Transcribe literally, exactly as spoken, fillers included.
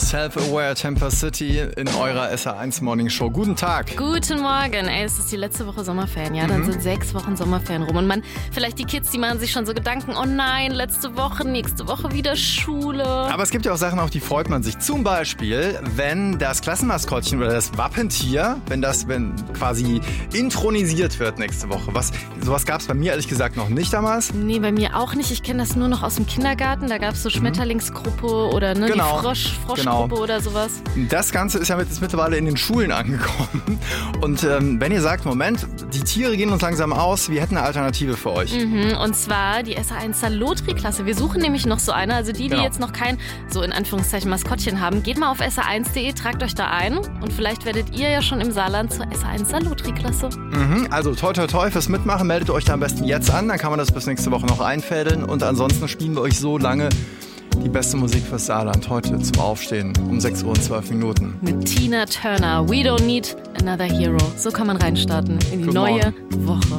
Self-Aware Temper City in eurer S R eins Morning Show. Guten Tag. Guten Morgen. Ey, es ist die letzte Woche Sommerferien. Ja, dann mhm. sind sechs Wochen Sommerferien rum. Und man, vielleicht die Kids, die machen sich schon so Gedanken, oh nein, letzte Woche, nächste Woche wieder Schule. Aber es gibt ja auch Sachen, auf die freut man sich. Zum Beispiel, wenn das Klassenmaskottchen oder das Wappentier, wenn das wenn quasi intronisiert wird nächste Woche. Was, sowas gab es bei mir ehrlich gesagt noch nicht damals. Nee, bei mir auch nicht. Ich kenne das nur noch aus dem Kindergarten. Da gab es so Schmetterlingsgruppe oder ne, genau. die Frosch, Froschgruppe genau. oder sowas. Das Ganze ist ja mit, ist mittlerweile in den Schulen angekommen. Und ähm, wenn ihr sagt, Moment, die Tiere gehen uns langsam aus, wir hätten eine Alternative für euch. Mhm, und zwar die S R eins Salotri-Klasse. Wir suchen nämlich noch so eine. Also die, die genau. jetzt noch kein, so in Anführungszeichen, Maskottchen haben, geht mal auf S R eins punkt de, tragt euch da ein und vielleicht werdet ihr ja schon im Saarland zur S R eins Salotri-Klasse. Mhm, also toi toi toi fürs Mitmachen. Meldet euch da am besten jetzt an, dann kann man das bis nächste Woche noch einfädeln. Und ansonsten spielen wir euch so lange die beste Musik fürs Saarland heute zum Aufstehen um sechs Uhr und zwölf Minuten. Mit Tina Turner, We Don't Need Another Hero. So kann man reinstarten in die Guten neue Morgen. Woche.